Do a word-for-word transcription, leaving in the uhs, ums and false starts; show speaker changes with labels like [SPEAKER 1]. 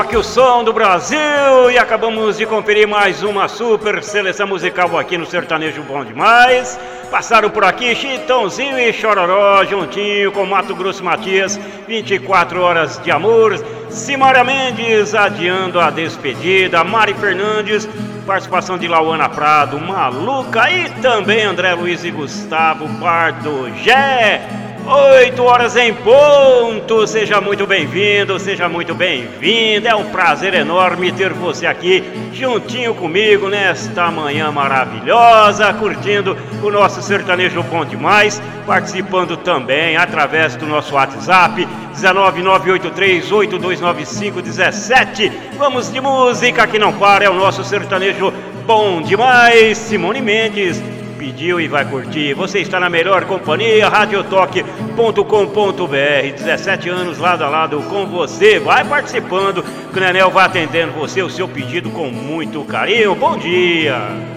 [SPEAKER 1] Aqui o som do Brasil e acabamos de conferir mais uma super seleção musical aqui no Sertanejo Bom Demais. Passaram por aqui Chitãozinho e Chororó juntinho com Mato Grosso Matias, vinte e quatro horas de amor. Simária Mendes adiando a despedida, Mari Fernandes, participação de Lauana Prado, Maluca e também André Luiz e Gustavo Bardo Gé. Oito horas em ponto, seja muito bem-vindo, seja muito bem-vinda, é um prazer enorme ter você aqui juntinho comigo nesta manhã maravilhosa, curtindo o nosso Sertanejo Bom Demais, participando também através do nosso WhatsApp, um nove oito três oito dois nove cinco um sete. Vamos de música que não para, é o nosso Sertanejo Bom Demais. Simone Mendes pediu e vai curtir. Você está na melhor companhia, radiotoque ponto com ponto br. dezessete anos lado a lado com você. Vai participando, que o Nenel vai atendendo você, o seu pedido com muito carinho. Bom dia!